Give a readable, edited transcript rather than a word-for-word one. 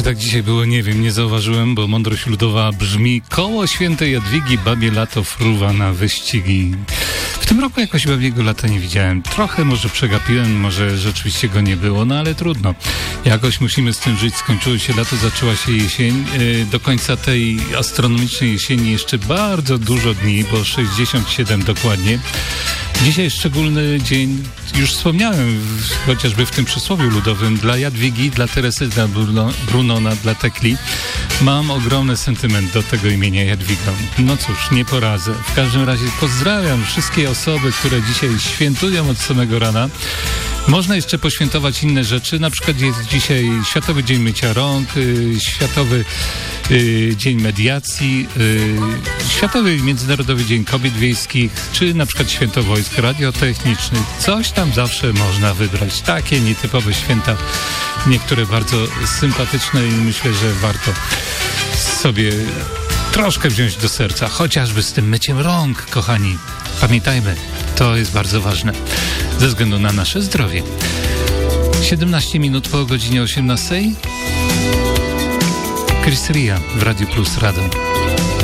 Czy tak dzisiaj było? Nie wiem, nie zauważyłem, bo mądrość ludowa brzmi: koło świętej Jadwigi, babie lato fruwa na wyścigi. W tym roku jakoś babiego lata nie widziałem. Trochę może przegapiłem, może rzeczywiście go nie było, no ale trudno. Jakoś musimy z tym żyć. Skończyło się lato, zaczęła się jesień. Do końca tej astronomicznej jesieni jeszcze bardzo dużo dni, bo 67 dokładnie. Dzisiaj szczególny dzień, już wspomniałem, chociażby w tym przysłowiu ludowym, dla Jadwigi, dla Teresy, dla Brunona, dla Tekli. Mam ogromny sentyment do tego imienia Jadwiga. No cóż, nie poradzę. W każdym razie pozdrawiam wszystkie osoby, które dzisiaj świętują od samego rana. Można jeszcze poświętować inne rzeczy, na przykład jest dzisiaj Światowy Dzień Mycia Rąk, Światowy Dzień Mediacji, Światowy Międzynarodowy Dzień Kobiet Wiejskich, czy na przykład Święto Wojsk Radiotechnicznych. Coś tam zawsze można wybrać. Takie nietypowe święta, niektóre bardzo sympatyczne i myślę, że warto sobie troszkę wziąć do serca, chociażby z tym myciem rąk, kochani. Pamiętajmy, to jest bardzo ważne ze względu na nasze zdrowie. 17 minut po godzinie 18. Chris Ria w Radio Plus Radom.